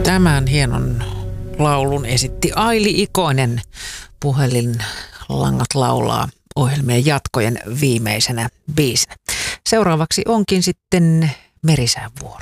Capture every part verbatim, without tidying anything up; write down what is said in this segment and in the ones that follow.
Tämän hienon laulun esitti Aili Ikonen. Puhelinlangat laulaa ohjelmien jatkojen viimeisenä biisinä. Seuraavaksi onkin sitten Merisään vuoro.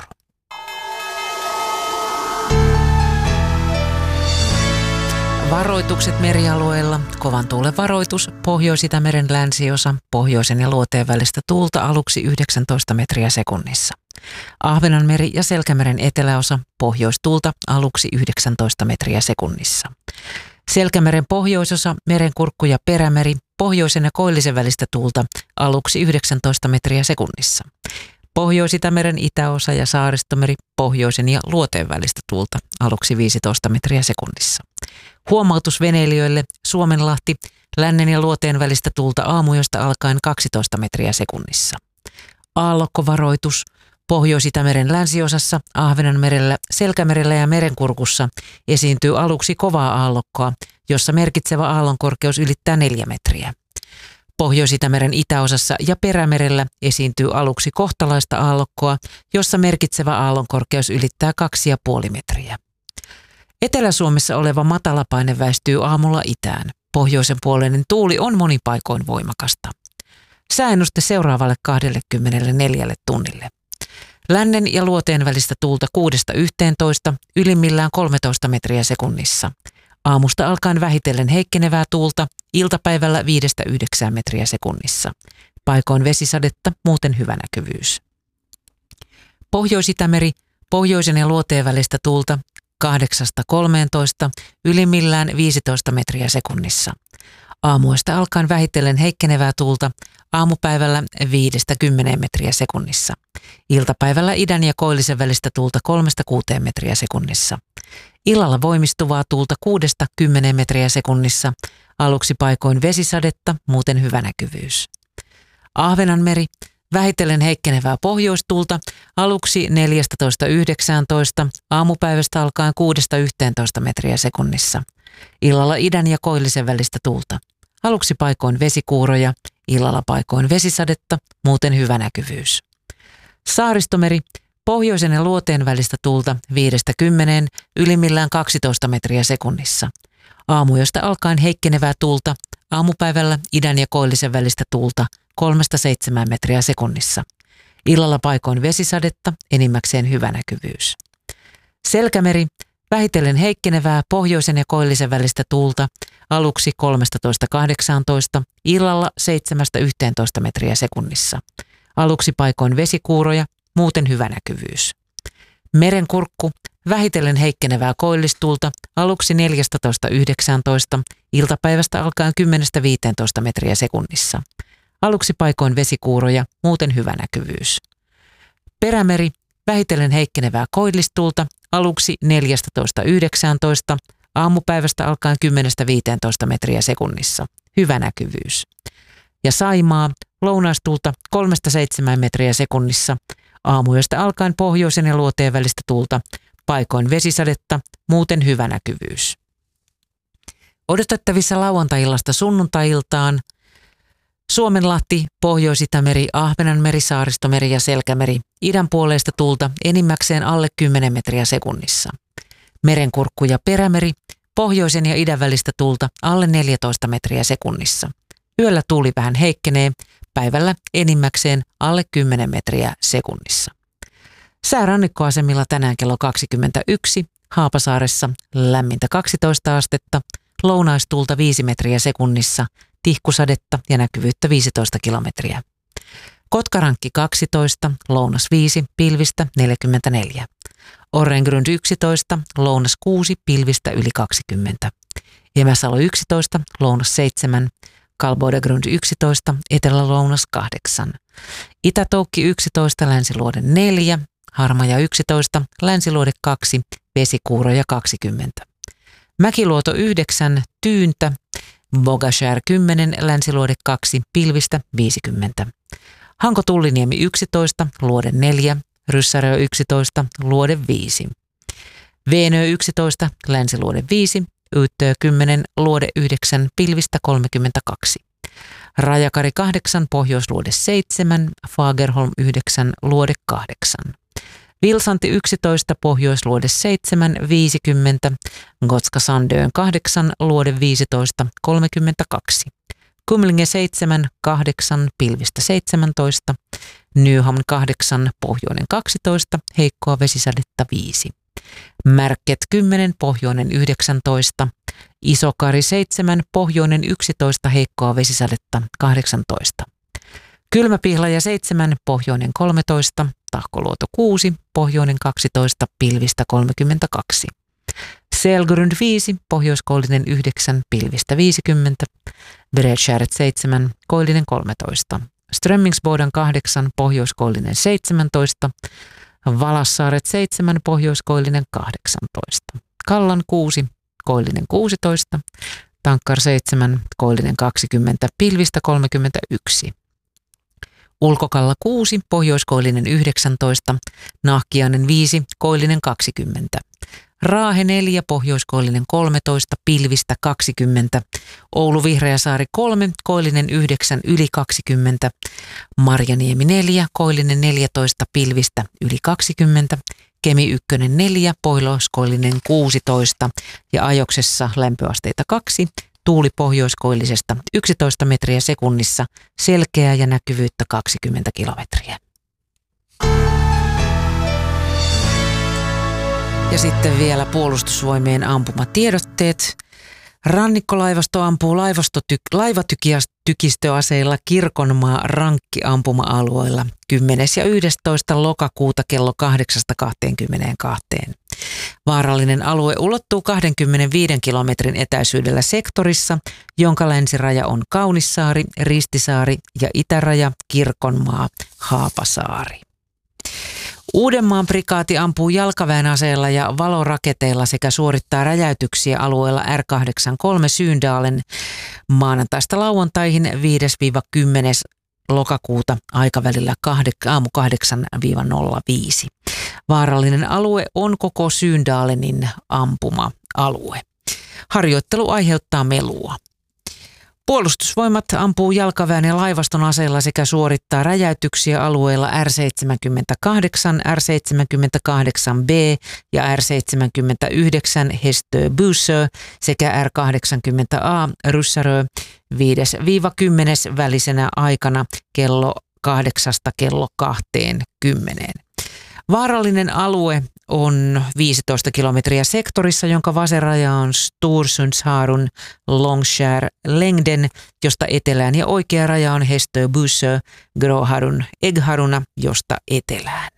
Varoitukset merialueilla. Kovan tuulen varoitus. Pohjois-Itämeren länsiosa. Pohjoisen ja luoteen välistä tuulta aluksi yhdeksäntoista metriä sekunnissa. Ahvenanmeri ja Selkämeren eteläosa. Pohjoistuulta aluksi yhdeksäntoista metriä sekunnissa. Selkämeren pohjoisosa, Merenkurkku ja Perämeri. Pohjoisen ja koillisen välistä tuulta aluksi yhdeksäntoista metriä sekunnissa. Pohjois-Itämeren itäosa ja Saaristomeri. Pohjoisen ja luoteen välistä tuulta aluksi viisitoista metriä sekunnissa. Huomautus veneilijöille. Suomenlahti, lännen ja luoteen välistä tuulta aamuyöstä alkaen kaksitoista metriä sekunnissa. Aallokkovaroitus. Pohjois-Itämeren länsiosassa, Ahvenanmerellä, Selkämerellä ja Merenkurkussa esiintyy aluksi kovaa aallokkoa, jossa merkitsevä aallonkorkeus ylittää neljä metriä. Pohjois-Itämeren itäosassa ja Perämerellä esiintyy aluksi kohtalaista aallokkoa, jossa merkitsevä aallonkorkeus ylittää kaksi ja puoli metriä. Etelä-Suomessa oleva matalapaine väistyy aamulla itään. Pohjoisen puoleinen tuuli on monin paikoin voimakasta. Sääennuste seuraavalle kaksikymmentäneljä tunnille. Lännen ja luoteen välistä tuulta kuudesta yhteentoista, ylimmillään kolmetoista metriä sekunnissa. Aamusta alkaen vähitellen heikkenevää tuulta, iltapäivällä viidestä yhdeksään metriä sekunnissa. Paikoin vesisadetta, muuten hyvä näkyvyys. Pohjois-Itämeri, pohjoisen ja luoteen välistä tuulta kahdeksasta kolmeentoista, ylimmillään viisitoista metriä sekunnissa. Aamuista alkaen vähitellen heikkenevää tuulta, aamupäivällä viidestä kymmeneen metriä sekunnissa. Iltapäivällä idän ja koillisen välistä tuulta kolmesta kuuteen metriä sekunnissa. Illalla voimistuvaa tuulta kuudesta kymmeneen metriä sekunnissa. Aluksi paikoin vesisadetta, muuten hyvä näkyvyys. Ahvenanmeri, vähitellen heikkenevää pohjoistuulta, aluksi neljästätoista yhdeksääntoista, aamupäivästä alkaen kuudesta yhteentoista metriä sekunnissa. Illalla idän ja koillisen välistä tuulta. Aluksi paikoin vesikuuroja, illalla paikoin vesisadetta, muuten hyvä näkyvyys. Saaristomeri, pohjoisen ja luoteen välistä tuulta viidestä kymmeneen, ylimmillään kaksitoista metriä sekunnissa. Aamuyöstä alkaen heikkenevää tuulta, aamupäivällä idän ja koillisen välistä tuulta kolmesta seitsemään metriä sekunnissa. Illalla paikoin vesisadetta, enimmäkseen hyvä näkyvyys. Selkämeri, vähitellen heikkenevää pohjoisen ja koillisen välistä tuulta, aluksi kolmetoista kahdeksantoista, illalla seitsemästä yhteentoista metriä sekunnissa. Aluksi paikoin vesikuuroja, muuten hyvä näkyvyys. Merenkurkku, vähitellen heikkenevää koillistuulta, aluksi neljästätoista yhdeksääntoista, iltapäivästä alkaen kymmenestä viiteentoista metriä sekunnissa. Aluksi paikoin vesikuuroja, muuten hyvä näkyvyys. Perämeri, vähitellen heikkenevää koillistuulta, aluksi neljästätoista yhdeksääntoista, aamupäivästä alkaen kymmenestä viiteentoista metriä sekunnissa. Hyvä näkyvyys. Ja Saimaa, lounaistuulta kolmesta seitsemään metriä sekunnissa, aamuyöstä alkaen pohjoisen ja luoteen välistä tuulta, paikoin vesisadetta, muuten hyvä näkyvyys. Odotettavissa lauantai-illasta sunnuntai-iltaan Suomenlahti, Pohjois-Itämeri, Ahvenanmeri, Saaristomeri ja Selkämeri, idän puoleista tuulta enimmäkseen alle kymmenen metriä sekunnissa. Merenkurkku ja Perämeri, pohjoisen ja idän välistä tuulta alle neljätoista metriä sekunnissa. Yöllä tuuli vähän heikkenee, päivällä enimmäkseen alle kymmenen metriä sekunnissa. Sää rannikkoasemilla tänään kello kaksikymmentäyksi, Haapasaaressa lämmintä kaksitoista astetta, lounaistuulta viisi metriä sekunnissa, tihkusadetta ja näkyvyyttä viisitoista kilometriä. Kotkarankki kaksitoista, lounas viisi, pilvistä neljäkymmentäneljä. Orrengrund yksitoista, lounas kuusi, pilvistä yli kaksikymmentä. Emäsalo yksitoista, lounas seitsemän. Kalboidegrund yksitoista, etelä-lounas kahdeksan. Itätoukki yksitoista, länsiluode neljä. Harmaja yksitoista, länsiluode kaksi, vesikuuroja kaksikymmentä. Mäkiluoto yhdeksän, tyyntä. Bogashär kymmenen, länsiluode kaksi, pilvistä viisikymmentä. Hanko Tulliniemi yksitoista, luode neljä. Ryssärö yksitoista, luode viisi. Veenö yksitoista, länsiluode viisi. Yyttö kymmenen, luode yhdeksän, pilvistä kolmekymmentäkaksi. Rajakari kahdeksan, pohjoisluode seitsemän, Fagerholm yhdeksän, luode kahdeksan. Vilsanti yksitoista, Pohjoisluode seitsemän, viisikymmentä, Gotska Sandön kahdeksan, Luode viisitoista, kolmekymmentäkaksi. Kumlinge seitsemän, kahdeksan, pilvistä seitsemäntoista, Nyhamn kahdeksan, pohjoinen kaksitoista, heikkoa vesisadetta viisi. Märket kymmenen, pohjoinen yhdeksäntoista, Isokari seitsemän, pohjoinen yksitoista, heikkoa vesisadetta kahdeksantoista. Kylmäpihlaja seitsemän, pohjoinen kolmetoista, Tahkoluoto kuusi, pohjoinen kaksitoista, pilvistä kolmekymmentäkaksi. Selgrund viisi, pohjoiskoillinen yhdeksän, pilvistä viisikymmentä, Bredskäret seitsemän, koillinen kolmetoista. Strömmingsbodan kahdeksan, pohjoiskoillinen seitsemäntoista, Valassaaret seitsemän, pohjoiskoillinen kahdeksantoista. Kallan kuusi, koillinen kuusitoista, Tankkar seitsemän, koillinen kaksikymmentä, pilvistä kolmekymmentäyksi. Ulkokalla kuusi, pohjoiskoillinen yhdeksäntoista, Nahkiainen viisi, koillinen kaksikymmentä. Raahe neljä, pohjoiskoillinen kolmetoista, pilvistä kaksikymmentä. Oulu Vihreäsaari kolme, koillinen yhdeksän, yli kaksikymmentä. Marjaniemi neljä, koillinen neljätoista, pilvistä yli kaksikymmentä. Kemi yksi neljä, pohjoiskoillinen kuusitoista ja Ajoksessa lämpöasteita kaksi. Tuuli pohjoiskoillisesta yksitoista metriä sekunnissa, selkeää ja näkyvyyttä kaksikymmentä kilometriä. Ja sitten vielä Puolustusvoimien ampumatiedotteet. Rannikkolaivasto ampuu laivastotyk- laivatykistöaseilla Kirkonmaa rankkiampuma-alueilla kymmenes ja yhdestoista lokakuuta kello kahdeksasta kahteenkymmeneenkahteen. Vaarallinen alue ulottuu kaksikymmentäviisi kilometrin etäisyydellä sektorissa, jonka länsiraja on Kaunissaari, Ristisaari ja itäraja Kirkonmaa, Haapasaari. Uudenmaan prikaati ampuu jalkaväen aseella ja valoraketeilla sekä suorittaa räjäytyksiä alueella R kahdeksankymmentäkolme Syyndalen maanantaista lauantaihin viides kymmenes lokakuuta aikavälillä aamu kahdeksan nolla viisi. Vaarallinen alue on koko Syyndalenin ampuma-alue. Harjoittelu aiheuttaa melua. Puolustusvoimat ampuu jalkaväen ja laivaston aseella sekä suorittaa räjäytyksiä alueilla R seitsemänkymmentäkahdeksan, R seitsemänkymmentäkahdeksan B ja R seitsemänkymmentäyhdeksän Hestö Bussö sekä R kahdeksankymmentä A Ryssärö viides kymmenes välisenä aikana kello kahdeksasta kello kahteenkymmeneen. Vaarallinen alue on viisitoista kilometriä sektorissa, jonka vaseraja on Storsundsharun Longskär Längden, josta etelään, ja oikea raja on Hestö Bussö Gråharun Äggharuna, josta etelään.